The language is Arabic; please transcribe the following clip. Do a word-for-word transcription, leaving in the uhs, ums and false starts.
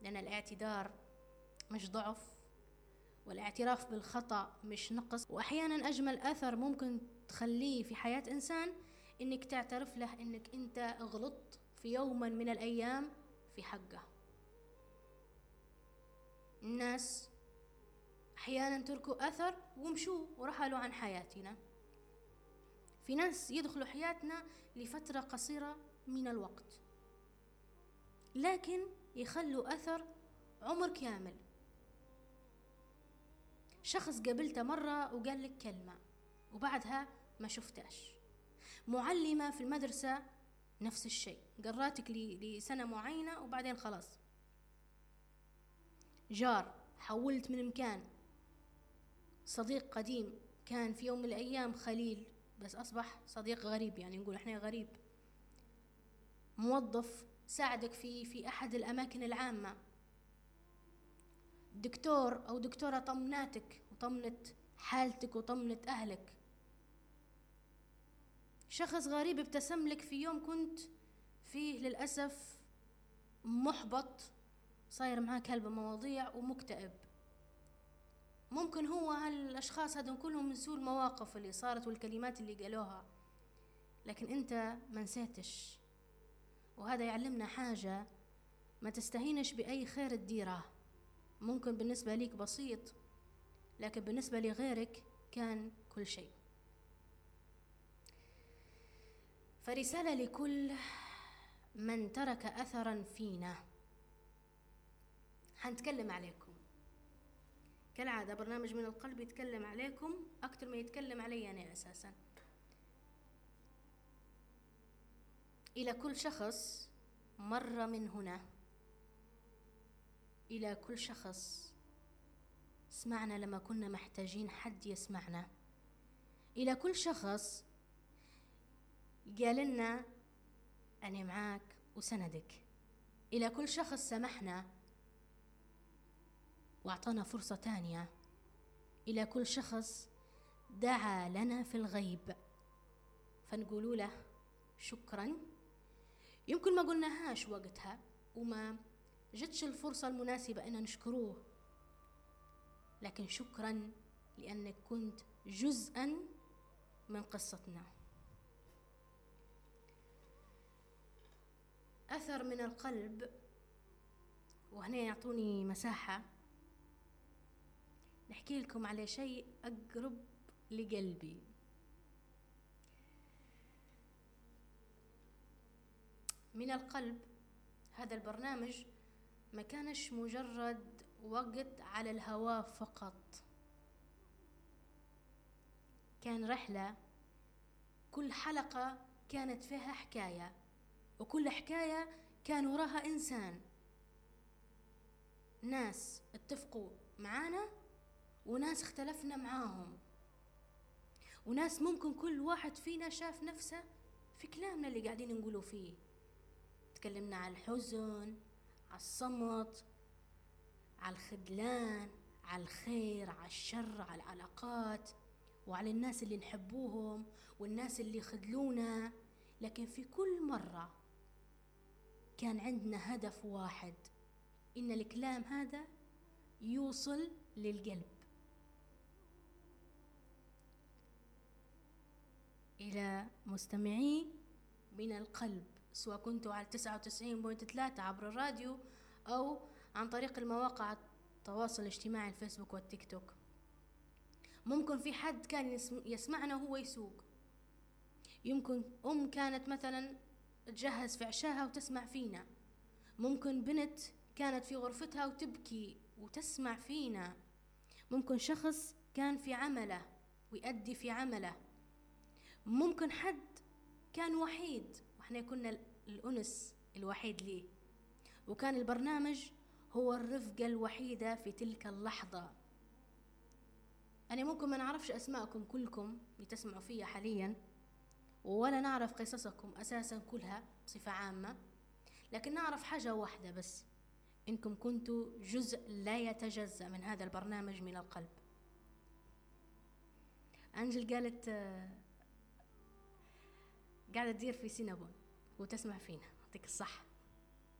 لأن الاعتذار مش ضعف، والاعتراف بالخطأ مش نقص. وأحيانا أجمل أثر ممكن تخليه في حياة إنسان إنك تعترف له إنك أنت غلطت في يوم من الأيام في حقه. الناس أحيانا تركوا أثر ومشوا ورحلوا عن حياتنا. في ناس يدخلوا حياتنا لفترة قصيرة من الوقت، لكن يخلوا أثر عمر كامل. شخص قابلته مرة وقال لك كلمة وبعدها ما شفتاش. معلمة في المدرسة نفس الشيء، قراتك لسنة معينة وبعدين خلاص. جار حولت من مكان. صديق قديم كان في يوم من الأيام خليل بس أصبح صديق غريب، يعني نقول إحنا غريب. موظف ساعدك في في أحد الأماكن العامة. دكتور أو دكتورة طمناتك وطمنت حالتك وطمنت أهلك. شخص غريب ابتسم لك في يوم كنت فيه للأسف محبط، صاير معاك هلبة مواضيع ومكتئب. ممكن هو هالأشخاص هذول كلهم من سوء المواقف اللي صارت والكلمات اللي قالوها، لكن أنت ما نسيتش. وهذا يعلمنا حاجة، ما تستهينش بأي خير تديره. ممكن بالنسبة ليك بسيط، لكن بالنسبة لغيرك كان كل شيء. فرسالة لكل من ترك أثرا فينا. هنتكلم عليكم كالعادة، برنامج من القلب يتكلم عليكم أكتر ما يتكلم علي أنا أساسا. إلى كل شخص مر من هنا، إلى كل شخص سمعنا لما كنا محتاجين حد يسمعنا، إلى كل شخص قال لنا أنا معاك وسندك، إلى كل شخص سمحنا واعطانا فرصة تانية، إلى كل شخص دعا لنا في الغيب فنقول له شكرا. يمكن ما قلناهاش وقتها وما جتش الفرصة المناسبة أن نشكروه، لكن شكرا لأنك كنت جزءا من قصتنا. أثر من القلب، وهنا يعطوني مساحة نحكي لكم على شيء أقرب لقلبي. من القلب هذا البرنامج ما كانش مجرد وقت على الهواء فقط، كان رحلة. كل حلقة كانت فيها حكاية، وكل حكاية كان وراها إنسان. ناس اتفقوا معانا وناس اختلفنا معاهم، وناس ممكن كل واحد فينا شاف نفسه في كلامنا اللي قاعدين نقوله فيه. تكلمنا على الحزن، على الصمت، على الخذلان، على الخير، على الشر، على العلاقات، وعلى الناس اللي نحبوهم والناس اللي خذلونا. لكن في كل مرة كان عندنا هدف واحد، إن الكلام هذا يوصل للقلب. إلى مستمعي من القلب، سواء كنتوا على تسعة وتسعين فاصلة ثلاثة عبر الراديو أو عن طريق المواقع التواصل الاجتماعي الفيسبوك والتيك توك. ممكن في حد كان يسمعنا وهو يسوق، يمكن أم كانت مثلا تجهز في عشاها وتسمع فينا، ممكن بنت كانت في غرفتها وتبكي وتسمع فينا، ممكن شخص كان في عمله ويؤدي في عمله، ممكن حد كان وحيد وإحنا كنا الأنس الوحيد ليه، وكان البرنامج هو الرفقة الوحيدة في تلك اللحظة. أنا ممكن ما نعرفش أسماءكم كلكم اللي تسمعوا فيها حاليا، ولا نعرف قصصكم أساسا كلها بصفة عامة، لكن نعرف حاجة واحدة بس، إنكم كنتوا جزء لا يتجزأ من هذا البرنامج من القلب. أنجل قالت قاعدة تدير في سينابون وتسمع فينا، يعطيك الصح.